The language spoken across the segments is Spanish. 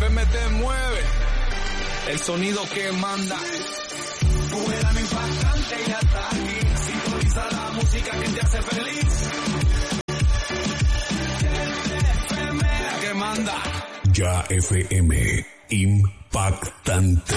FM te mueve, el sonido que manda. Tu verano impactante ya está aquí, sintoniza la música que te hace feliz. FM, la que manda. Ya FM, impactante.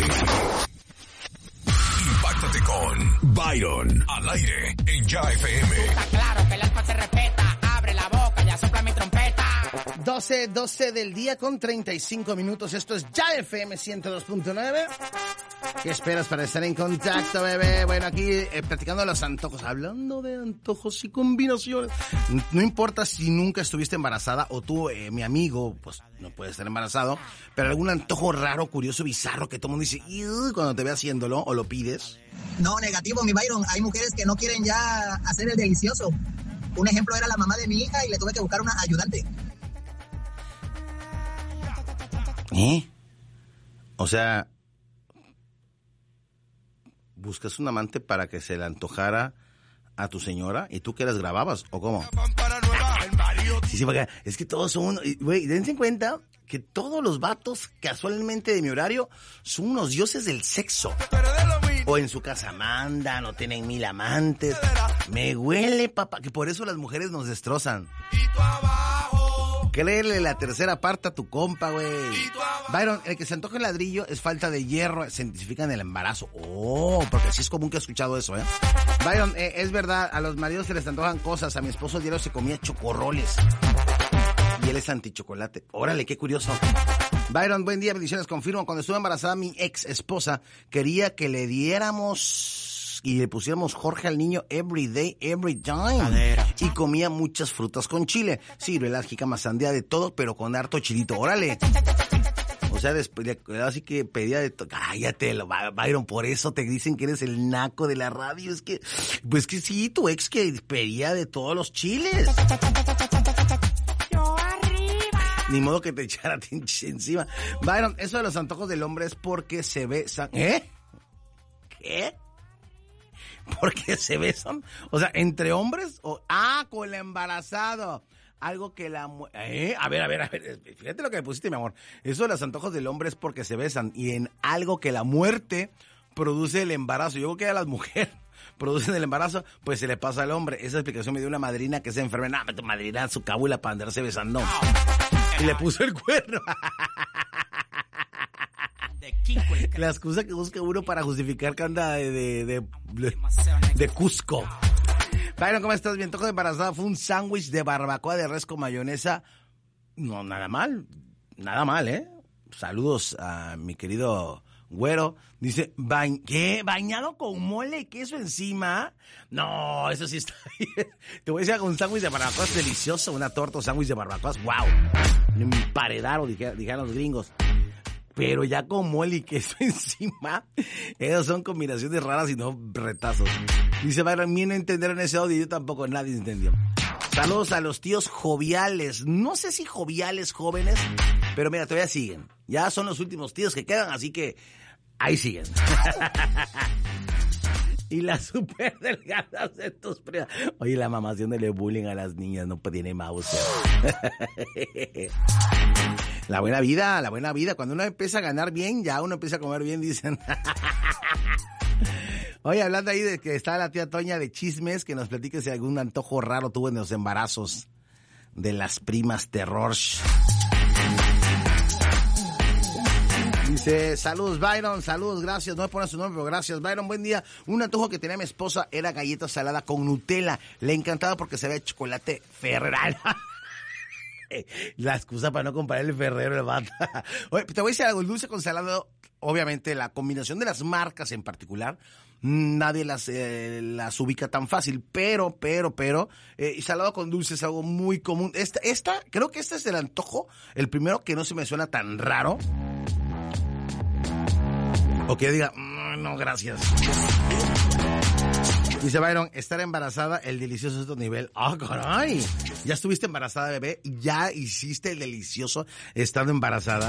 Impactate con Byron al aire en Ya FM. Está claro que el alfa se respeta. Abre la boca, ya sopla mi trompeta. 12 del día con 35 minutos. Esto es Ya FM 102.9. ¿Qué esperas para estar en contacto, bebé? Bueno, aquí platicando de los antojos. Hablando de antojos y combinaciones. No importa si nunca estuviste embarazada o tú, mi amigo, pues no puedes estar embarazado. Pero algún antojo raro, curioso, bizarro que todo el mundo dice cuando te ve haciéndolo o lo pides. No, negativo, mi Byron. Hay mujeres que no quieren ya hacer el delicioso. Un ejemplo era la mamá de mi hija y le tuve que buscar una ayudante. O sea, ¿buscas un amante para que se le antojara a tu señora y tú que las grababas o cómo? Sí, porque es que todos son güey, dense en cuenta que todos los vatos casualmente de mi horario son unos dioses del sexo. O en su casa mandan, o tienen 1000 amantes. Me huele, papá, que por eso las mujeres nos destrozan. Créele la tercera parte a tu compa, güey. Byron, el que se antoja el ladrillo es falta de hierro, se identifica en el embarazo. Porque sí es común que he escuchado eso, Byron, es verdad, a los maridos se les antojan cosas. A mi esposo diario se comía chocorroles. Y él es antichocolate. Órale, qué curioso. Byron, buen día, bendiciones. Confirmo, cuando estuve embarazada, mi ex esposa quería que le diéramos y le pusiéramos Jorge al niño every day, every time. Y comía muchas frutas con chile. Ciruela, jícama, sandía, de todo, pero con harto chilito. Órale. O sea, así que pedía de todo. Cállate, Byron, por eso te dicen que eres el naco de la radio. Es que, pues que sí, tu ex que pedía de todos los chiles. Ni modo que te echara encima. Byron, eso de los antojos del hombre es porque se besan. ¿Qué? ¿Porque se besan? O sea, ¿entre hombres? Con el embarazado. Algo que la... A ver. Fíjate lo que me pusiste, mi amor. Eso de los antojos del hombre es porque se besan. Y en algo que la muerte produce el embarazo. Yo creo que a las mujeres producen el embarazo, pues se le pasa al hombre. Esa explicación me dio una madrina que se enferma. No, tu madrina su cábula para andarse besando. Y le puso el cuerno. La excusa que busca uno para justificar que anda de Cusco. Byron, ¿cómo estás? Mi antojo de embarazada fue un sándwich de barbacoa de res con mayonesa. No, nada mal, Saludos a mi querido güero. Dice, ¿qué? ¿Bañado con mole y queso encima? No, eso sí está bien. Te voy a decir, un sándwich de barbacoa es delicioso. Una torta o sándwich de barbacoa, wow. Un paredaro, dijeron los gringos. Pero ya con mole y queso encima, esas son combinaciones raras y no retazos. Dice Byron, mí no entendieron ese audio y yo tampoco, nadie entendió. Saludos a los tíos joviales. No sé si joviales jóvenes, pero mira, todavía siguen. Ya son los últimos tíos que quedan, así que ahí siguen. Y las super delgadas de tus primas. Oye, la mamá haciéndole bullying a las niñas no tiene mouse. La buena vida. Cuando uno empieza a ganar bien, ya uno empieza a comer bien, dicen. Oye, hablando ahí de que está la tía Toña de chismes, que nos platique si algún antojo raro tuvo en los embarazos de las primas terror. Dice, saludos Byron, saludos, gracias, no me pones su nombre, pero gracias Byron, buen día. Un antojo que tenía mi esposa era galleta salada con Nutella, le encantaba porque se ve chocolate Ferrero. La excusa para no comprar el Ferrero, el vato. Oye, te voy a decir algo, el dulce con salado, obviamente la combinación de las marcas en particular, nadie las ubica tan fácil, pero, salado con dulce es algo muy común. Creo que este es el antojo, el primero que no se me suena tan raro. O que yo diga, no, gracias. Dice Byron, estar embarazada, el delicioso es otro nivel. ¡Ah, caray! ¿Ya estuviste embarazada, bebé? ¿Ya hiciste el delicioso estando embarazada?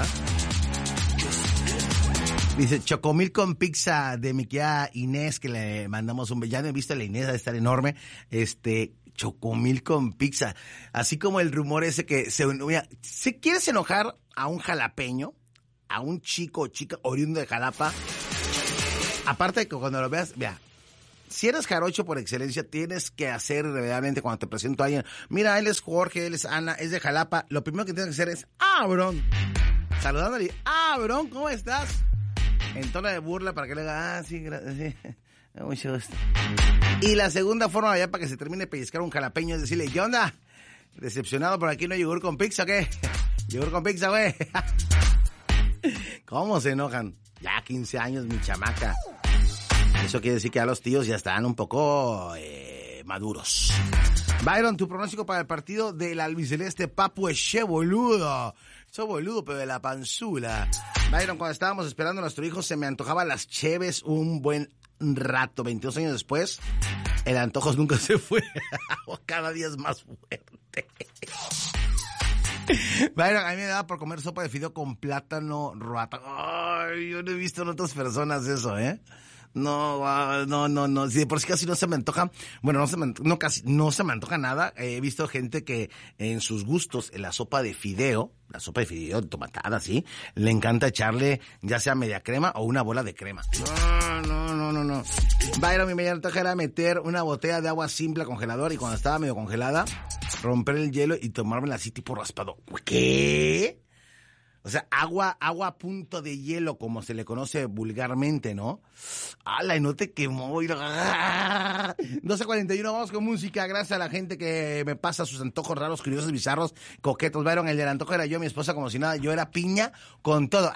Dice, chocomil con pizza de mi tía Inés, que le mandamos un... Ya no he visto a la Inés, debe estar enorme. Chocomil con pizza. Así como el rumor ese que... Mira, si quieres enojar a un jalapeño, a un chico o chica oriundo de Jalapa, aparte de que cuando lo veas, vea, si eres jarocho por excelencia, tienes que hacer realmente cuando te presento a alguien, mira, él es Jorge, él es Ana, es de Jalapa, lo primero que tienes que hacer es, bron, saludándole, bron, ¿cómo estás? En tono de burla para que le diga, sí, gracias, sí, mucho gusto. Y la segunda forma ya para que se termine de pellizcar un jalapeño es decirle, ¿qué onda? Decepcionado, por aquí no hay yogur con pizza, ¿o qué? Yogur con pizza, güey. ¿Cómo se enojan? Ya 15 años, mi chamaca. Eso quiere decir que ya los tíos ya están un poco maduros. Byron, tu pronóstico para el partido del albiceleste, papu, eche boludo. Soy boludo, pero de la panzula. Byron, cuando estábamos esperando a nuestro hijo, se me antojaban las cheves un buen rato. 22 años después, el antojo nunca se fue. Cada día es más fuerte. Byron, a mí me daba por comer sopa de fideo con plátano rata. Ay, yo no he visto en otras personas eso, ¿eh? No. Si de por sí casi no se me antoja, bueno, casi no se me antoja nada. He visto gente que en sus gustos, en la sopa de fideo tomatada, ¿sí? Le encanta echarle ya sea media crema o una bola de crema. No. Byron, mi media antoja era meter una botella de agua simple al congelador y cuando estaba medio congelada, romper el hielo y tomármela así tipo raspado. ¿Qué? O sea, agua a punto de hielo, como se le conoce vulgarmente, ¿no? ¡Hala! Y no te quemó. 12:41, vamos con música. Gracias a la gente que me pasa sus antojos raros, curiosos, bizarros, coquetos. Byron, el del antojo era yo, mi esposa, como si nada. Yo era piña con todo.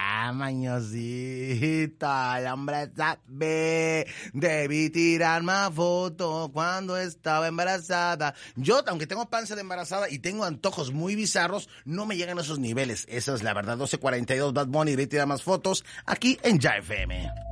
Mañosita, la hombre sabe. Debí tirar más fotos cuando estaba embarazada. Yo, aunque tengo panza de embarazada y tengo antojos muy bizarros, no me llegan a esos niveles. Esa es la verdad. 12:42, Bad Bunny, debí tirar más fotos aquí en Ya FM.